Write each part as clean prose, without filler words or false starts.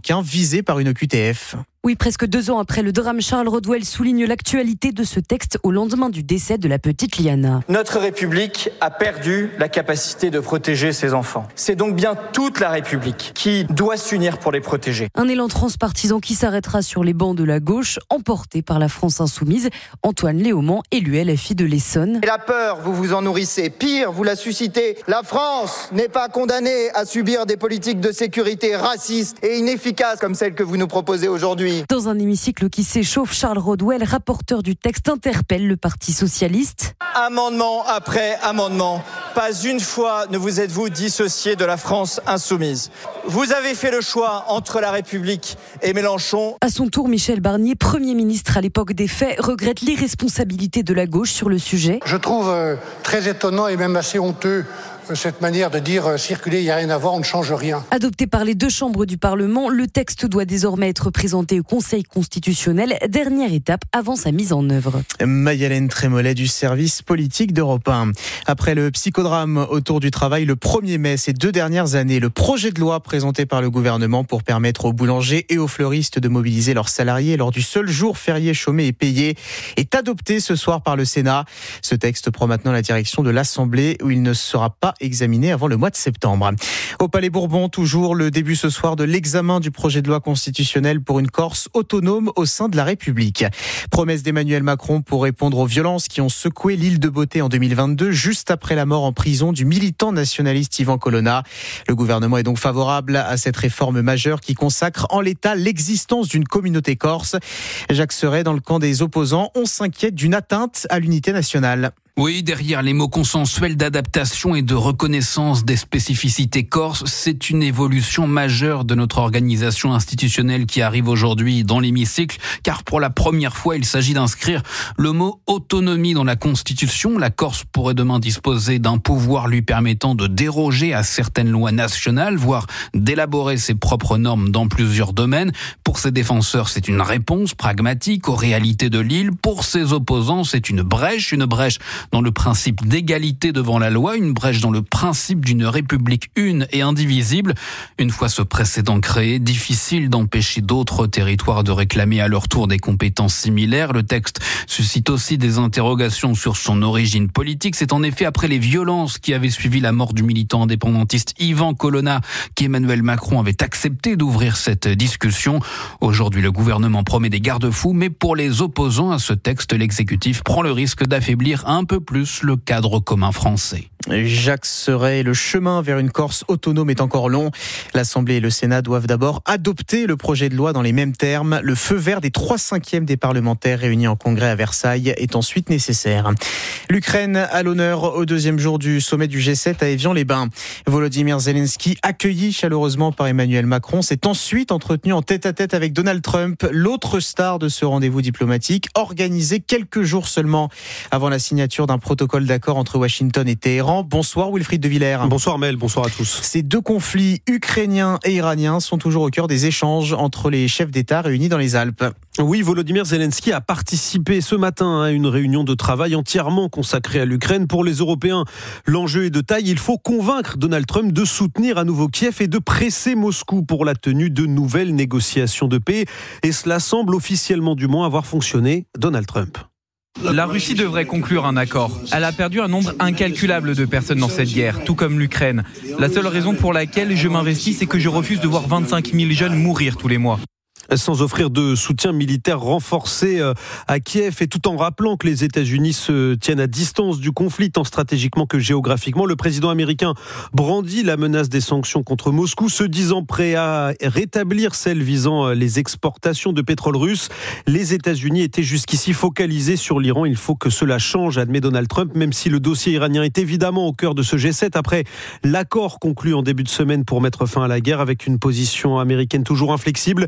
Marocains visés par une OQTF. Oui, presque 2 ans après le drame, Charles Rodwell souligne l'actualité de ce texte au lendemain du décès de la petite Liana. Notre République a perdu la capacité de protéger ses enfants. C'est donc bien toute la République qui doit s'unir pour les protéger. Un élan transpartisan qui s'arrêtera sur les bancs de la gauche, emporté par la France insoumise. Antoine Léaumont, élu LFI de l'Essonne. Et la peur, vous vous en nourrissez. Pire, vous la suscitez. La France n'est pas condamnée à subir des politiques de sécurité racistes et inefficaces comme celles que vous nous proposez aujourd'hui. Dans un hémicycle qui s'échauffe, Charles Rodwell, rapporteur du texte, interpelle le Parti socialiste. Amendement après amendement, pas une fois ne vous êtes-vous dissocié de la France insoumise. Vous avez fait le choix entre la République et Mélenchon. À son tour, Michel Barnier, Premier ministre à l'époque des faits, regrette l'irresponsabilité de la gauche sur le sujet. Je trouve très étonnant et même assez honteux cette manière de dire circuler, il n'y a rien à voir, on ne change rien. Adopté par les 2 chambres du Parlement, le texte doit désormais être présenté au Conseil constitutionnel, dernière étape avant sa mise en œuvre. Maï-Hélène Trémollet du service politique d'Europe 1. Après le psychodrame autour du travail le 1er mai, ces 2 dernières années, le projet de loi présenté par le gouvernement pour permettre aux boulangers et aux fleuristes de mobiliser leurs salariés lors du seul jour férié chômé et payé est adopté ce soir par le Sénat. Ce texte prend maintenant la direction de l'Assemblée où il ne sera pas examiné avant le mois de septembre. Au Palais Bourbon, toujours le début ce soir de l'examen du projet de loi constitutionnel pour une Corse autonome au sein de la République. Promesse d'Emmanuel Macron pour répondre aux violences qui ont secoué l'île de Beauté en 2022, juste après la mort en prison du militant nationaliste Ivan Colonna. Le gouvernement est donc favorable à cette réforme majeure qui consacre en l'état l'existence d'une communauté corse. Jacques Serret, dans le camp des opposants, on s'inquiète d'une atteinte à l'unité nationale. Oui, derrière les mots consensuels d'adaptation et de reconnaissance des spécificités corses, c'est une évolution majeure de notre organisation institutionnelle qui arrive aujourd'hui dans l'hémicycle, car pour la première fois, il s'agit d'inscrire le mot autonomie dans la Constitution. La Corse pourrait demain disposer d'un pouvoir lui permettant de déroger à certaines lois nationales, voire d'élaborer ses propres normes dans plusieurs domaines. Pour ses défenseurs, c'est une réponse pragmatique aux réalités de l'île. Pour ses opposants, c'est une brèche dans le principe d'égalité devant la loi, une brèche dans le principe d'une république une et indivisible. Une fois ce précédent créé, difficile d'empêcher d'autres territoires de réclamer à leur tour des compétences similaires. Le texte suscite aussi des interrogations sur son origine politique. C'est en effet après les violences qui avaient suivi la mort du militant indépendantiste Ivan Colonna qu'Emmanuel Macron avait accepté d'ouvrir cette discussion. Aujourd'hui, le gouvernement promet des garde-fous, mais pour les opposants à ce texte, l'exécutif prend le risque d'affaiblir un peu plus le cadre commun français. Jacques Serret, le chemin vers une Corse autonome est encore long. L'Assemblée et le Sénat doivent d'abord adopter le projet de loi dans les mêmes termes. Le feu vert des 3/5 des parlementaires réunis en congrès à Versailles est ensuite nécessaire. L'Ukraine à l'honneur au 2e jour du sommet du G7 à Évian-les-Bains. Volodymyr Zelensky, accueilli chaleureusement par Emmanuel Macron, s'est ensuite entretenu en tête-à-tête avec Donald Trump, l'autre star de ce rendez-vous diplomatique, organisé quelques jours seulement avant la signature d'un protocole d'accord entre Washington et Téhéran. Bonsoir Wilfried de Villers. Bonsoir Mel, bonsoir à tous. Ces 2 conflits ukrainiens et iraniens sont toujours au cœur des échanges entre les chefs d'État réunis dans les Alpes. Oui, Volodymyr Zelensky a participé ce matin à une réunion de travail entièrement consacrée à l'Ukraine. Pour les Européens, l'enjeu est de taille. Il faut convaincre Donald Trump de soutenir à nouveau Kiev et de presser Moscou pour la tenue de nouvelles négociations de paix. Et cela semble officiellement du moins avoir fonctionné. Donald Trump. La Russie devrait conclure un accord. Elle a perdu un nombre incalculable de personnes dans cette guerre, tout comme l'Ukraine. La seule raison pour laquelle je m'investis, c'est que je refuse de voir 25 000 jeunes mourir tous les mois. Sans offrir de soutien militaire renforcé à Kiev et tout en rappelant que les États-Unis se tiennent à distance du conflit tant stratégiquement que géographiquement, le président américain brandit la menace des sanctions contre Moscou, se disant prêt à rétablir celles visant les exportations de pétrole russe. Les États-Unis étaient jusqu'ici focalisés sur l'Iran. Il faut que cela change, admet Donald Trump, même si le dossier iranien est évidemment au cœur de ce G7 après l'accord conclu en début de semaine pour mettre fin à la guerre avec une position américaine toujours inflexible.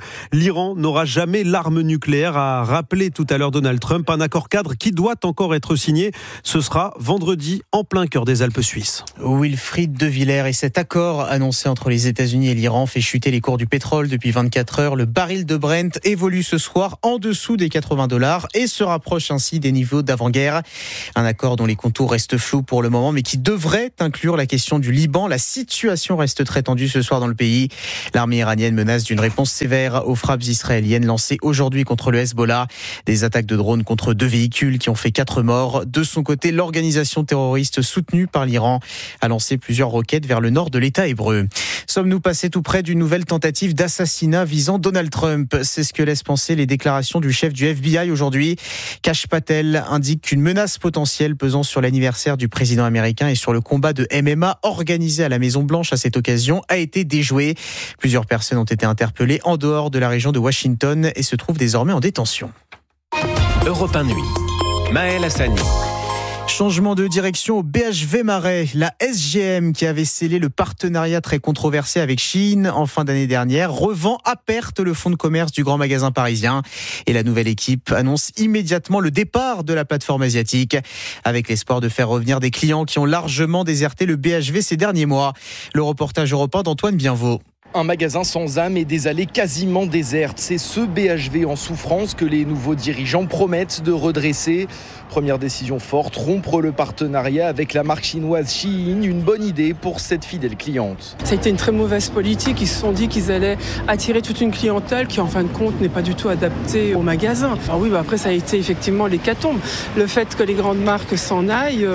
l'Iran n'aura jamais l'arme nucléaire, a rappelé tout à l'heure Donald Trump. Un accord cadre qui doit encore être signé. Ce sera vendredi en plein cœur des Alpes suisses. Wilfried de Villers, et cet accord annoncé entre les États-Unis et l'Iran fait chuter les cours du pétrole depuis 24 heures. Le baril de Brent évolue ce soir en dessous des $80 et se rapproche ainsi des niveaux d'avant-guerre. Un accord dont les contours restent flous pour le moment, mais qui devrait inclure la question du Liban. La situation reste très tendue ce soir dans le pays. L'armée iranienne menace d'une réponse sévère aux frappes israéliennes lancées aujourd'hui contre le Hezbollah. Des attaques de drones contre 2 véhicules qui ont fait 4 morts. De son côté, l'organisation terroriste soutenue par l'Iran a lancé plusieurs roquettes vers le nord de l'État hébreu. Sommes-nous passés tout près d'une nouvelle tentative d'assassinat visant Donald Trump? C'est ce que laissent penser les déclarations du chef du FBI aujourd'hui. Kash Patel indique qu'une menace potentielle pesant sur l'anniversaire du président américain et sur le combat de MMA organisé à la Maison-Blanche à cette occasion a été déjouée. Plusieurs personnes ont été interpellées en dehors de la région de Washington et se trouvent désormais en détention. Europe 1 Nuit. Maël Hassani. Changement de direction au BHV Marais. La SGM, qui avait scellé le partenariat très controversé avec Shein en fin d'année dernière, revend à perte le fonds de commerce du grand magasin parisien. Et la nouvelle équipe annonce immédiatement le départ de la plateforme asiatique, avec l'espoir de faire revenir des clients qui ont largement déserté le BHV ces derniers mois. Le reportage européen d'Antoine Bienvaux. Un magasin sans âme et des allées quasiment désertes. C'est ce BHV en souffrance que les nouveaux dirigeants promettent de redresser. Première décision forte, rompre le partenariat avec la marque chinoise Shein. Une bonne idée pour cette fidèle cliente. Ça a été une très mauvaise politique. Ils se sont dit qu'ils allaient attirer toute une clientèle qui, en fin de compte, n'est pas du tout adaptée au magasin. Alors oui, après, ça a été effectivement l'hécatombe. Le fait que les grandes marques s'en aillent,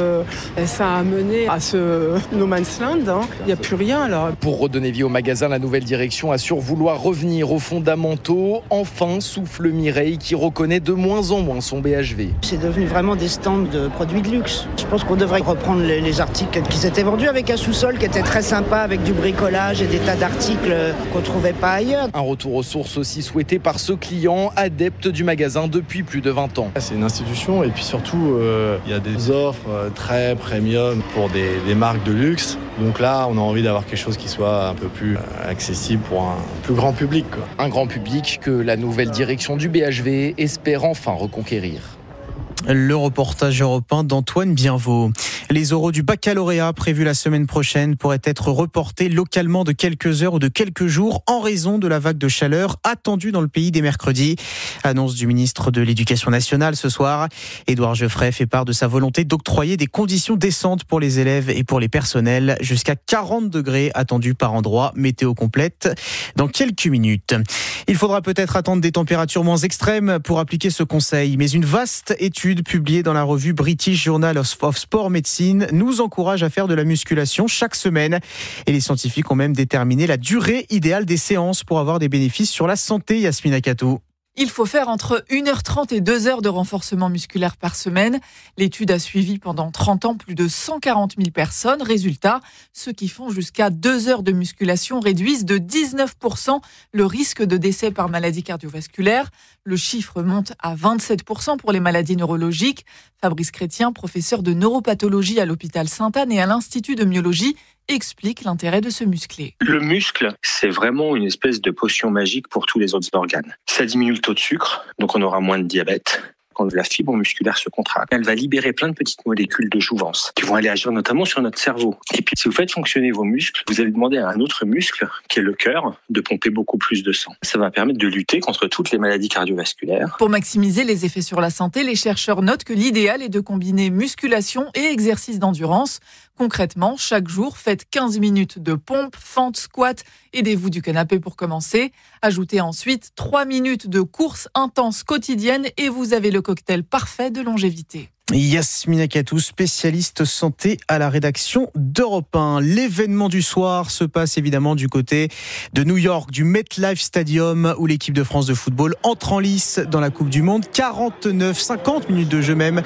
ça a mené à ce no man's land. Il n'y a plus rien là. Pour redonner vie au magasin, la nouvelle direction assure vouloir revenir aux fondamentaux. Enfin, souffle Mireille qui reconnaît de moins en moins son BHV. C'est devenu vraiment des stands de produits de luxe. Je pense qu'on devrait reprendre les articles qui s'étaient vendus avec un sous-sol qui était très sympa, avec du bricolage et des tas d'articles qu'on ne trouvait pas ailleurs. Un retour aux sources aussi souhaité par ce client, adepte du magasin depuis plus de 20 ans. C'est une institution et puis surtout, il y a des offres très premium pour des marques de luxe. Donc là, on a envie d'avoir quelque chose qui soit un peu plus accessible pour un plus grand public, quoi. Un grand public que la nouvelle direction du BHV espère enfin reconquérir. Le reportage européen d'Antoine Bienvaux. Les oraux du baccalauréat prévus la semaine prochaine pourraient être reportés localement de quelques heures ou de quelques jours en raison de la vague de chaleur attendue dans le pays dès mercredi. Annonce du ministre de l'Éducation nationale ce soir. Édouard Geoffrey fait part de sa volonté d'octroyer des conditions décentes pour les élèves et pour les personnels. Jusqu'à 40 degrés attendus par endroit. Météo complète dans quelques minutes. Il faudra peut-être attendre des températures moins extrêmes pour appliquer ce conseil, mais une vaste étude publiée dans la revue British Journal of Sport Medicine nous encourage à faire de la musculation chaque semaine. Et les scientifiques ont même déterminé la durée idéale des séances pour avoir des bénéfices sur la santé. Yasmina Katou. Il faut faire entre 1h30 et 2h de renforcement musculaire par semaine. L'étude a suivi pendant 30 ans plus de 140 000 personnes. Résultat, ceux qui font jusqu'à 2 heures de musculation réduisent de 19% le risque de décès par maladie cardiovasculaire. Le chiffre monte à 27% pour les maladies neurologiques. Fabrice Chrétien, professeur de neuropathologie à l'hôpital Sainte-Anne et à l'Institut de myologie, explique l'intérêt de se muscler. Le muscle, c'est vraiment une espèce de potion magique pour tous les autres organes. Ça diminue le taux de sucre, donc on aura moins de diabète. Quand la fibre musculaire se contracte, elle va libérer plein de petites molécules de jouvence qui vont aller agir notamment sur notre cerveau. Et puis, si vous faites fonctionner vos muscles, vous allez demander à un autre muscle, qui est le cœur, de pomper beaucoup plus de sang. Ça va permettre de lutter contre toutes les maladies cardiovasculaires. Pour maximiser les effets sur la santé, les chercheurs notent que l'idéal est de combiner musculation et exercice d'endurance. Concrètement, chaque jour, faites 15 minutes de pompe, fente, squat, aidez-vous du canapé pour commencer. Ajoutez ensuite 3 minutes de course intense quotidienne et vous avez le cocktail parfait de longévité. Yasmina Katou, spécialiste santé à la rédaction d'Europe 1. L'événement du soir se passe évidemment du côté de New York, du MetLife Stadium, où l'équipe de France de football entre en lice dans la Coupe du Monde. 50 minutes de jeu même.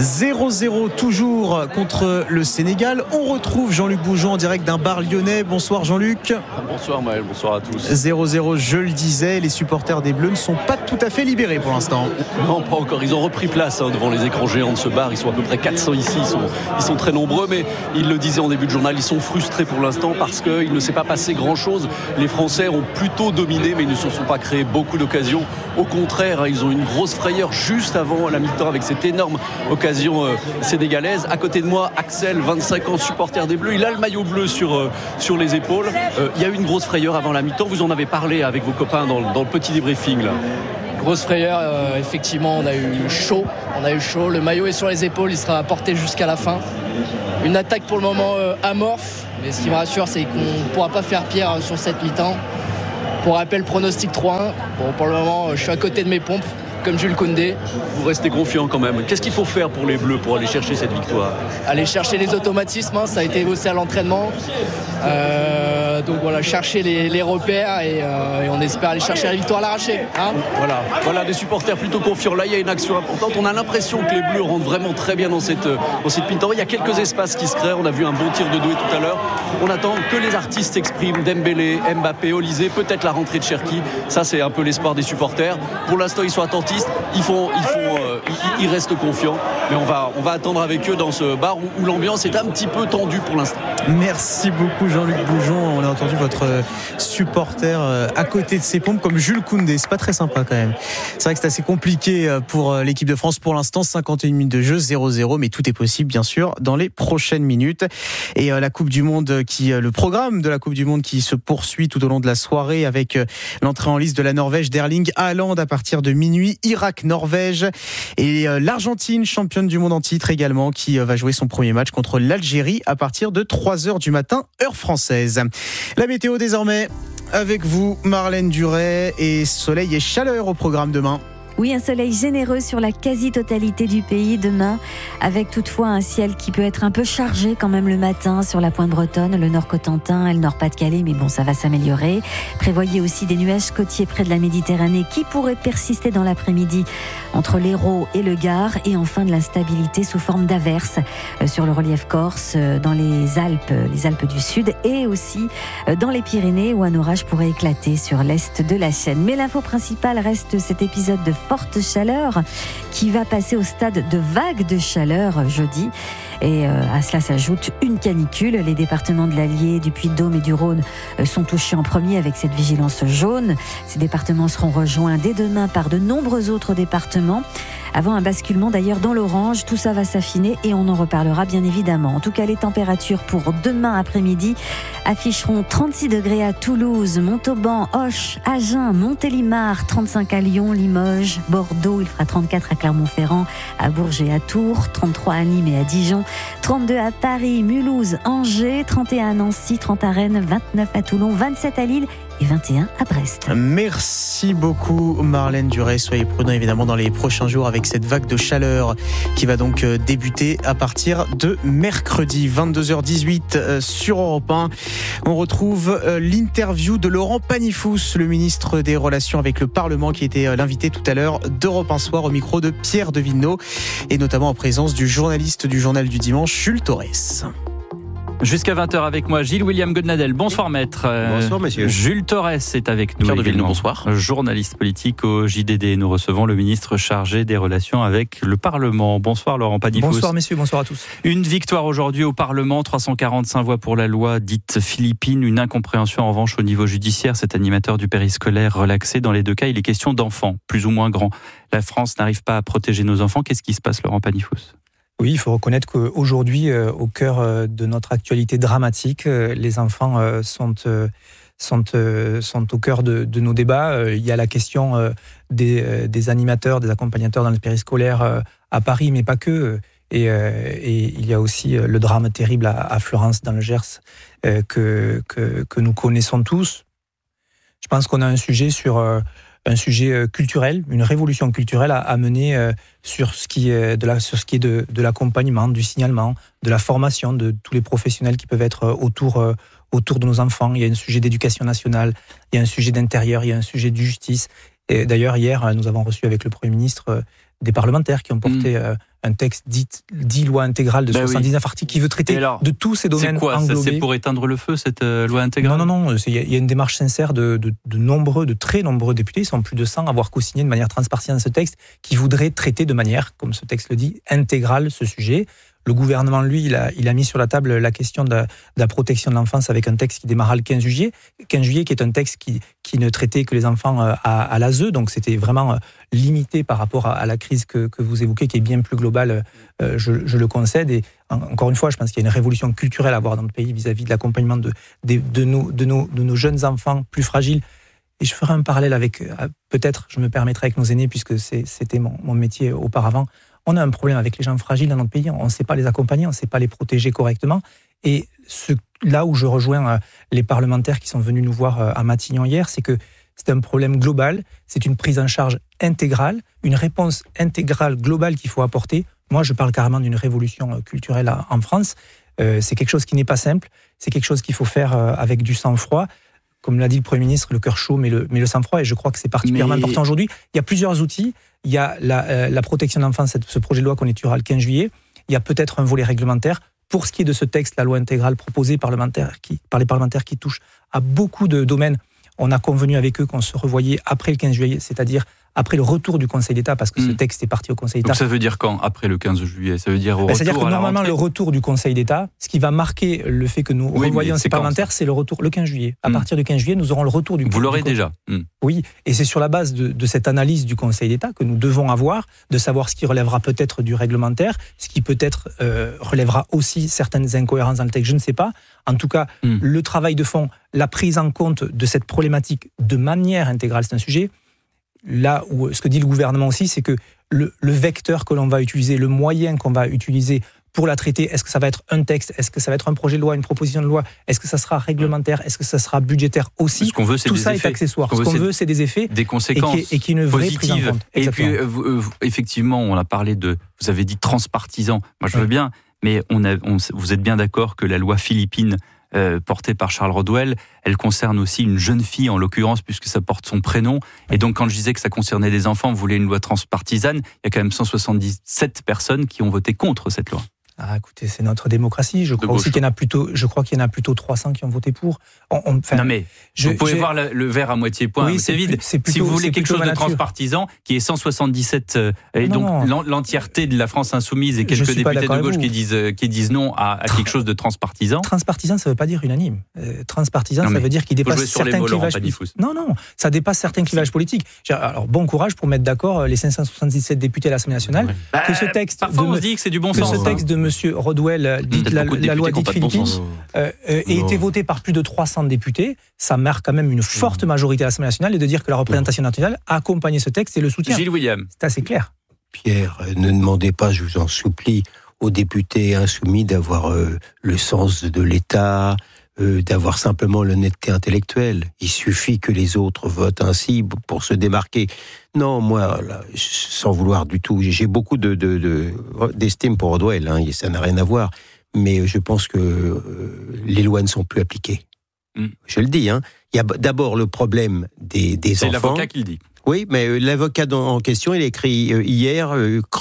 0-0 toujours contre le Sénégal. On retrouve Jean-Luc Bougeon en direct d'un bar lyonnais. Bonsoir Jean-Luc. Bonsoir Maël, bonsoir à tous. 0-0, je le disais, les supporters des Bleus ne sont pas tout à fait libérés pour l'instant. Non, pas encore. Ils ont repris place devant les écrans géants de ce bar. Ils sont à peu près 400 ici, ils sont très nombreux, mais ils le disaient en début de journal, ils sont frustrés pour l'instant parce qu'il ne s'est pas passé grand-chose. Les Français ont plutôt dominé, mais ils ne se sont pas créés beaucoup d'occasions. Au contraire, ils ont une grosse frayeur juste avant la mi-temps avec cette énorme occasion sénégalaise. À côté de moi, Axel, 25 ans, supporter des Bleus, il a le maillot bleu sur les épaules. Il y a eu une grosse frayeur avant la mi-temps, vous en avez parlé avec vos copains dans le petit débriefing là. Grosse frayeur, effectivement, on a eu chaud, le maillot est sur les épaules, il sera porté jusqu'à la fin. Une attaque pour le moment amorphe, mais ce qui me rassure, c'est qu'on ne pourra pas faire pire sur cette mi-temps. Pour rappel, pronostic 3-1. Bon, pour le moment, je suis à côté de mes pompes, comme Jules Koundé. Vous restez confiant quand même. Qu'est-ce qu'il faut faire pour les Bleus pour aller chercher cette victoire ? Aller chercher les automatismes, ça a été bossé à l'entraînement. Donc voilà, chercher les repères et on espère aller chercher la victoire à l'arraché. Voilà, des supporters plutôt confiants. Là, il y a une action importante. On a l'impression que les Bleus rentrent vraiment très bien dans cette mi-temps. Il y a quelques espaces qui se créent. On a vu un bon tir de Doué tout à l'heure. On attend que les artistes s'expriment. Dembélé, Mbappé, Olysée, peut-être la rentrée de Cherki. Ça, c'est un peu l'espoir des supporters. Pour l'instant, ils sont attentifs. Ils restent confiants. Mais on va attendre avec eux dans ce bar où l'ambiance est un petit peu tendue pour l'instant. Merci beaucoup Jean-Luc Boujon. On a entendu votre supporter à côté de ses pompes comme Jules Koundé. C'est pas très sympa quand même. C'est vrai que c'est assez compliqué pour l'équipe de France pour l'instant. 51 minutes de jeu, 0-0, mais tout est possible bien sûr dans les prochaines minutes. Et la Coupe du Monde le programme de la Coupe du Monde qui se poursuit tout au long de la soirée avec l'entrée en liste de la Norvège d'Erling Haaland à partir de minuit. Irak-Norvège et l'Argentine, championne du monde en titre également, qui va jouer son premier match contre l'Algérie à partir de 3h du matin, heure française. La météo désormais avec vous, Marlène Duret, et soleil et chaleur au programme demain. Oui, un soleil généreux sur la quasi-totalité du pays demain, avec toutefois un ciel qui peut être un peu chargé quand même le matin sur la pointe bretonne, le nord Cotentin et le nord Pas-de-Calais, mais bon, ça va s'améliorer. Prévoyez aussi des nuages côtiers près de la Méditerranée qui pourraient persister dans l'après-midi entre l'Hérault et le Gard, et enfin de l'instabilité sous forme d'averses sur le relief corse, dans les Alpes du Sud, et aussi dans les Pyrénées où un orage pourrait éclater sur l'est de la chaîne. Mais l'info principale reste cet épisode de forte chaleur qui va passer au stade de vague de chaleur jeudi. Et à cela s'ajoute une canicule. Les départements de l'Allier, du Puy-de-Dôme et du Rhône sont touchés en premier avec cette vigilance jaune. Ces départements seront rejoints dès demain par de nombreux autres départements, avant un basculement d'ailleurs dans l'orange. Tout ça va s'affiner et on en reparlera bien évidemment. En tout cas, les températures pour demain après-midi afficheront 36 degrés à Toulouse, Montauban, Auch, Agen, Montélimar, 35 à Lyon, Limoges, Bordeaux. Il fera 34 à Clermont-Ferrand, à Bourges et à Tours, 33 à Nîmes et à Dijon, 32 à Paris, Mulhouse, Angers, 31 à Nancy, 30 à Rennes, 29 à Toulon, 27 à Lille et 21 à Brest. Merci beaucoup Marlène Duret. Soyez prudents évidemment dans les prochains jours avec cette vague de chaleur qui va donc débuter à partir de mercredi 22h18 sur Europe 1. On retrouve l'interview de Laurent Pagny-Fous, le ministre des Relations avec le Parlement, qui était l'invité tout à l'heure d'Europe 1 Soir au micro de Pierre de Villeneuve, et notamment en présence du journaliste du Journal du Dimanche, Jules Torres. Jusqu'à 20h avec moi, Gilles-William Godnadel. Bonsoir maître. Bonsoir messieurs. Jules Torres est avec nous. Pierre de Villeneuve, bonsoir. Journaliste politique au JDD. Nous recevons le ministre chargé des relations avec le Parlement. Bonsoir Laurent Pagny-Fous. Bonsoir messieurs, bonsoir à tous. Une victoire aujourd'hui au Parlement, 345 voix pour la loi dite philippine. Une incompréhension en revanche au niveau judiciaire. Cet animateur du périscolaire relaxé. Dans les deux cas, il est question d'enfants, plus ou moins grands. La France n'arrive pas à protéger nos enfants. Qu'est-ce qui se passe Laurent Pagny-Fous ? Oui, il faut reconnaître qu'aujourd'hui, au cœur de notre actualité dramatique, les enfants sont au cœur de nos débats. Il y a la question des animateurs, des accompagnateurs dans le périscolaire à Paris, mais pas que. Et il y a aussi le drame terrible à Fleurance, dans le Gers, que nous connaissons tous. Je pense qu'on a un sujet culturel, une révolution culturelle à mener sur ce qui est de l'accompagnement, du signalement, de la formation de tous les professionnels qui peuvent être autour de nos enfants. Il y a un sujet d'éducation nationale, il y a un sujet d'intérieur, il y a un sujet de justice. Et d'ailleurs, hier, nous avons reçu avec le Premier ministre des parlementaires qui ont porté un texte dit loi intégrale de 79 articles qui veut traiter de tous ces domaines englobés. C'est pour éteindre le feu, cette loi intégrale? Non, il y a une démarche sincère de très nombreux députés, ils sont plus de 100 à avoir co-signé de manière transpartisane ce texte, qui voudrait traiter de manière, comme ce texte le dit, intégrale ce sujet. Le gouvernement, lui, il a mis sur la table la question de la protection de l'enfance avec un texte qui démarra le 15 juillet, qui est un texte qui ne traitait que les enfants à l'ASE, donc c'était vraiment limité par rapport à la crise que vous évoquez, qui est bien plus globale, je le concède. Et encore une fois, je pense qu'il y a une révolution culturelle à avoir dans le pays vis-à-vis de l'accompagnement de nos jeunes enfants plus fragiles. Et je ferai un parallèle avec, peut-être, je me permettrai avec nos aînés, puisque c'était mon métier auparavant. On a un problème avec les gens fragiles dans notre pays, on ne sait pas les accompagner, on ne sait pas les protéger correctement. Et là où je rejoins les parlementaires qui sont venus nous voir à Matignon hier, c'est que c'est un problème global, c'est une prise en charge intégrale, une réponse intégrale globale qu'il faut apporter. Moi, je parle carrément d'une révolution culturelle en France. C'est quelque chose qui n'est pas simple, c'est quelque chose qu'il faut faire avec du sang-froid. Comme l'a dit le Premier ministre, le cœur chaud, mais le sang-froid, et je crois que c'est particulièrement important aujourd'hui. Il y a plusieurs outils. Il y a la protection de l'enfance, ce projet de loi qu'on étudiera le 15 juillet. Il y a peut-être un volet réglementaire. Pour ce qui est de ce texte, la loi intégrale proposée par les parlementaires qui touche à beaucoup de domaines, on a convenu avec eux qu'on se revoyait après le 15 juillet, c'est-à-dire après le retour du Conseil d'État, parce que ce texte est parti au Conseil d'État. Donc ça veut dire quand? Après le 15 juillet? Ça veut dire au retour? C'est-à-dire que normalement, le retour du Conseil d'État, ce qui va marquer le fait que nous revoyons ces parlementaires, c'est le retour le 15 juillet. À partir du 15 juillet, nous aurons le retour du Conseil d'État. Vous l'aurez déjà? Oui, et c'est sur la base de cette analyse du Conseil d'État que nous devons avoir, de savoir ce qui relèvera peut-être du réglementaire, ce qui peut-être relèvera aussi certaines incohérences dans le texte, je ne sais pas. En tout cas, le travail de fond, la prise en compte de cette problématique de manière intégrale, c'est un sujet. Là où ce que dit le gouvernement aussi, c'est que le vecteur que l'on va utiliser, le moyen qu'on va utiliser pour la traiter, est-ce que ça va être un texte, est-ce que ça va être un projet de loi, une proposition de loi, est-ce que ça sera réglementaire, est-ce que ça sera budgétaire aussi? Ce qu'on veut, c'est tout des ça effets. est accessoire. Ce qu'on veut, c'est des effets, des conséquences et qui est une vraie prise en compte. Et puis, effectivement, on a parlé vous avez dit transpartisan. Moi, je veux bien, mais vous êtes bien d'accord que la loi philippine portée par Charles Rodwell, elle concerne aussi une jeune fille en l'occurrence, puisque ça porte son prénom. Et donc quand je disais que ça concernait des enfants, vous voulez une loi transpartisane, il y a quand même 177 personnes qui ont voté contre cette loi. Ah, écoutez, c'est notre démocratie. Je crois qu'il y en a plutôt 300 qui ont voté pour. Non mais vous pouvez voir le verre à moitié plein. Oui, c'est vide. Si vous voulez quelque chose de transpartisan, qui est 177 et donc l'entièreté de la France insoumise et quelques députés de gauche qui disent non à quelque chose de transpartisan. Transpartisan, ça ne veut pas dire unanime. Transpartisan, ça veut dire qu'il dépasse certains clivages politiques. Non, ça dépasse certains clivages politiques. Alors bon courage pour mettre d'accord les 577 députés à l'Assemblée nationale. Que ce texte, parfois on se dit que c'est du bon sens. Ce texte de Monsieur Rodwell, la loi dite Philippines, ait été votée par plus de 300 députés, ça marque quand même une forte majorité à l'Assemblée nationale, et de dire que la représentation nationale a accompagné ce texte et le soutient. Gilles William. C'est assez clair. Pierre, ne demandez pas, je vous en supplie, aux députés insoumis d'avoir le sens de l'État, d'avoir simplement l'honnêteté intellectuelle. Il suffit que les autres votent ainsi pour se démarquer. Non, moi, là, sans vouloir du tout, j'ai beaucoup d'estime pour Rodwell, ça n'a rien à voir, mais je pense que les lois ne sont plus appliquées. Je le dis, il y a d'abord le problème des enfants. C'est l'avocat qui le dit. Oui, mais l'avocat en question, il a écrit hier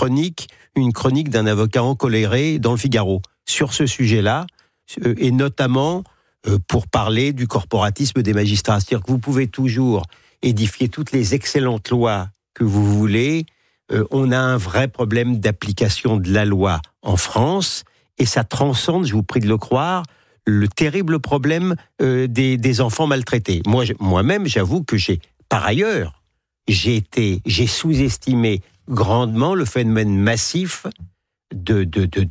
une chronique d'un avocat encoléré dans le Figaro sur ce sujet-là, et notamment pour parler du corporatisme des magistrats. C'est-à-dire que vous pouvez toujours édifier toutes les excellentes lois que vous voulez. On a un vrai problème d'application de la loi en France, et ça transcende, je vous prie de le croire, le terrible problème des enfants maltraités. Moi-même, j'avoue que par ailleurs, j'ai sous-estimé grandement le phénomène massif de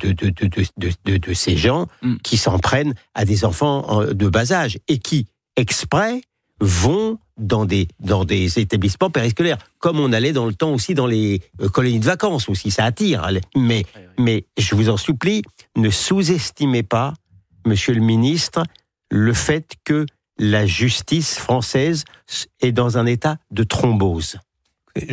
ces gens qui s'en prennent à des enfants de bas âge et qui, exprès, vont dans des établissements périscolaires, comme on allait dans le temps aussi dans les colonies de vacances aussi, ça attire. Mais je vous en supplie, ne sous-estimez pas, Monsieur le ministre, le fait que la justice française est dans un état de thrombose. Il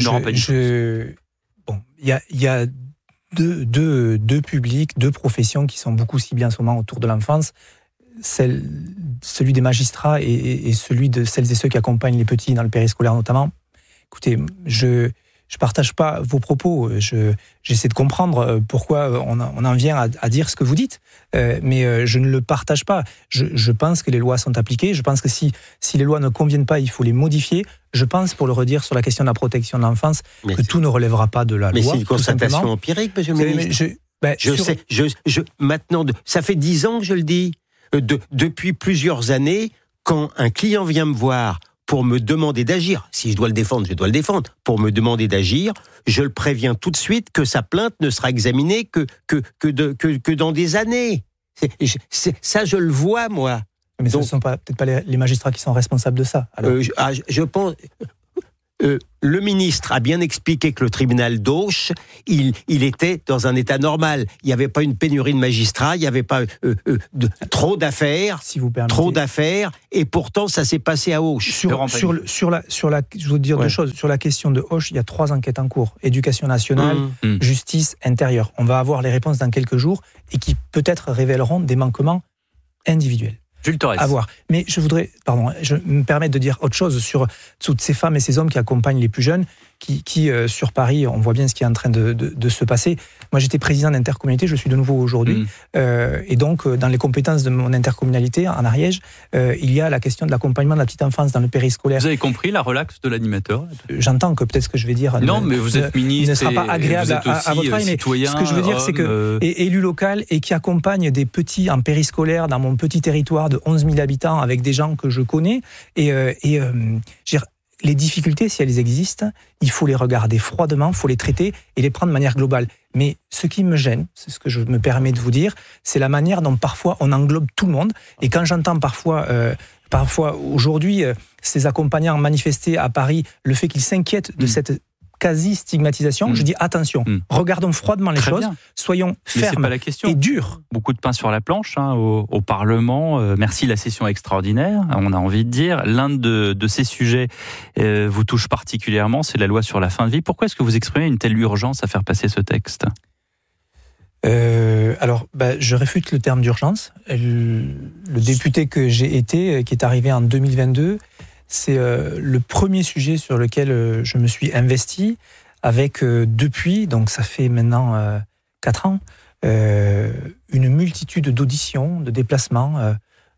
y a deux publics, deux professions qui sont beaucoup ciblées en ce moment autour de l'enfance. Celui des magistrats et celui de celles et ceux qui accompagnent les petits dans le périscolaire notamment. Écoutez, je je partage pas vos propos. J'essaie de comprendre pourquoi on en vient à dire ce que vous dites, mais je ne le partage pas. Je pense que les lois sont appliquées. Je pense que si les lois ne conviennent pas, il faut les modifier. Je pense, pour le redire, sur la question de la protection de l'enfance, que tout ne relèvera pas de la loi. Mais c'est une constatation empirique, monsieur le ministre. Maintenant, ça fait 10 ans que je le dis. Depuis plusieurs années, quand un client vient me voir pour me demander d'agir, si je dois le défendre, je dois le défendre. Pour me demander d'agir, je le préviens tout de suite que sa plainte ne sera examinée que dans des années. Ça, je le vois, moi. Mais ce ne sont peut-être pas les magistrats qui sont responsables de ça. Alors. Je pense... le ministre a bien expliqué que le tribunal d'Auch, il était dans un état normal. Il n'y avait pas une pénurie de magistrats, il n'y avait pas trop d'affaires, si vous permettez. Trop d'affaires, et pourtant ça s'est passé à Auch. Je veux dire deux choses. Sur la question de Auch, il y a 3 enquêtes en cours. Éducation nationale, justice, intérieure. On va avoir les réponses dans quelques jours et qui peut-être révéleront des manquements individuels. À voir. Mais je me permets de dire autre chose sur toutes ces femmes et ces hommes qui accompagnent les plus jeunes, qui sur Paris, on voit bien ce qui est en train de se passer. Moi, j'étais président d'intercommunalité, je suis de nouveau aujourd'hui. Et donc, dans les compétences de mon intercommunalité, en Ariège, il y a la question de l'accompagnement de la petite enfance dans le périscolaire. Vous avez compris la relaxe de l'animateur? J'entends que peut-être ce que je vais dire mais vous êtes ministre, ne sera pas agréable à votre oreille. Mais ce que je veux dire, c'est que élu local et qui accompagne des petits en périscolaire dans mon petit territoire de 11 000 habitants avec des gens que je connais. Les difficultés, si elles existent, il faut les regarder froidement, il faut les traiter et les prendre de manière globale. Mais ce qui me gêne, c'est ce que je me permets de vous dire, c'est la manière dont parfois on englobe tout le monde. Et quand j'entends parfois aujourd'hui, ces accompagnants manifester à Paris le fait qu'ils s'inquiètent de cette quasi-stigmatisation, je dis attention, regardons froidement les choses, soyons fermes et durs. Beaucoup de pain sur la planche au Parlement. Merci, la session extraordinaire, on a envie de dire. L'un de ces sujets vous touche particulièrement, c'est la loi sur la fin de vie. Pourquoi est-ce que vous exprimez une telle urgence à faire passer ce texte ? Je réfute le terme d'urgence. Le député que j'ai été, qui est arrivé en 2022, c'est le premier sujet sur lequel je me suis investi avec depuis, donc ça fait maintenant 4 ans, une multitude d'auditions, de déplacements,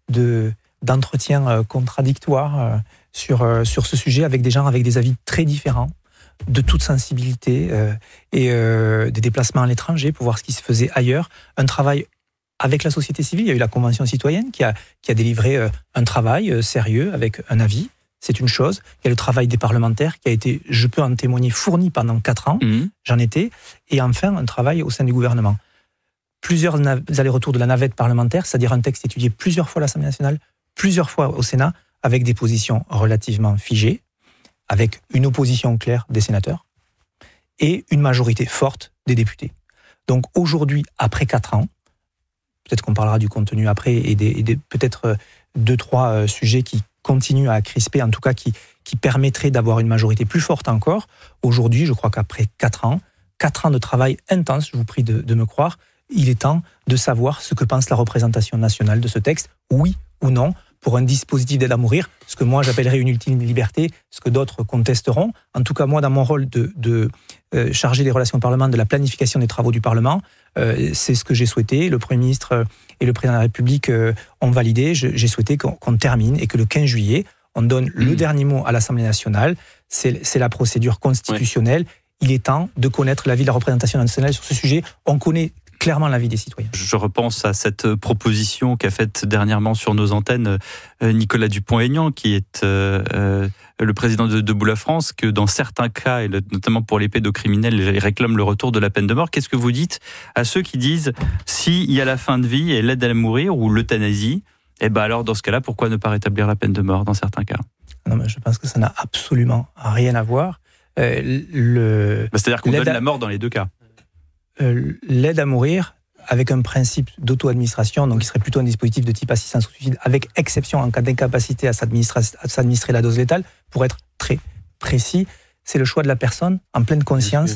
d'entretiens contradictoires sur ce sujet avec des gens avec des avis très différents, de toute sensibilité, et des déplacements à l'étranger pour voir ce qui se faisait ailleurs, un travail avec la société civile. Il y a eu la Convention citoyenne qui a délivré un travail sérieux avec un avis. C'est une chose. Il y a le travail des parlementaires qui a été, je peux en témoigner, fourni pendant 4 ans. J'en étais. Et enfin, un travail au sein du gouvernement. Plusieurs allers-retours de la navette parlementaire, c'est-à-dire un texte étudié plusieurs fois à l'Assemblée nationale, plusieurs fois au Sénat, avec des positions relativement figées, avec une opposition claire des sénateurs et une majorité forte des députés. Donc aujourd'hui, après 4 ans, peut-être qu'on parlera du contenu après et peut-être 2-3 sujets qui continuent à crisper, en tout cas qui permettraient d'avoir une majorité plus forte encore. Aujourd'hui, je crois qu'après 4 ans de travail intense, je vous prie de me croire, il est temps de savoir ce que pense la représentation nationale de ce texte, oui ou non, pour un dispositif d'aide à mourir, ce que moi j'appellerais une ultime liberté, ce que d'autres contesteront. En tout cas, moi, dans mon rôle de chargé des relations au Parlement, de la planification des travaux du Parlement, c'est ce que j'ai souhaité. Le Premier ministre et le Président de la République ont validé. J'ai souhaité qu'on termine et que le 15 juillet, on donne le dernier mot à l'Assemblée nationale. C'est la procédure constitutionnelle. Il est temps de connaître l'avis de la représentation nationale sur ce sujet. On connaît clairement l'avis des citoyens. Je repense à cette proposition qu'a faite dernièrement sur nos antennes Nicolas Dupont-Aignan, qui est le président de Debout la France, que dans certains cas, et notamment pour les pédocriminels, il réclame le retour de la peine de mort. Qu'est-ce que vous dites à ceux qui disent, s'il y a la fin de vie et l'aide à mourir ou l'euthanasie, alors dans ce cas-là, pourquoi ne pas rétablir la peine de mort dans certains cas ? Non, mais je pense que ça n'a absolument rien à voir. C'est-à-dire qu'on donne la mort dans les 2 cas. L'aide à mourir, avec un principe d'auto-administration, donc qui serait plutôt un dispositif de type assistance au suicide, avec exception en cas d'incapacité à s'administrer la dose létale, pour être très précis, c'est le choix de la personne en pleine conscience,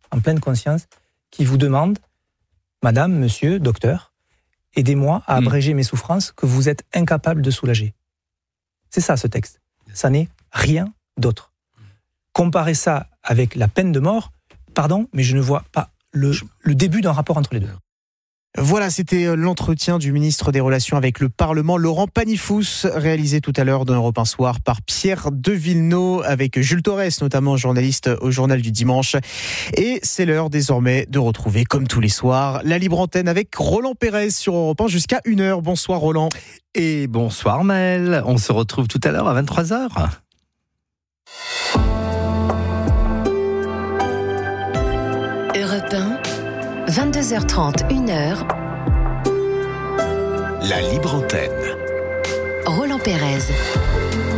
qui vous demande, madame, monsieur, docteur, aidez-moi à abréger mes souffrances que vous êtes incapable de soulager. C'est ça ce texte. Ça n'est rien d'autre. Comparez ça avec la peine de mort, pardon, mais je ne vois pas le début d'un rapport entre les deux. Voilà, c'était l'entretien du ministre des Relations avec le Parlement, Laurent Panifoux, réalisé tout à l'heure dans Europe 1 Soir par Pierre de Villeneuve, avec Jules Torres, notamment journaliste au Journal du Dimanche. Et c'est l'heure désormais de retrouver, comme tous les soirs, la libre antenne avec Roland Pérez sur Europe 1 jusqu'à 1h. Bonsoir Roland. Et bonsoir Maël, on se retrouve tout à l'heure à 23h. Europe 1, 22h30, 1h. La libre antenne. Roland Pérez.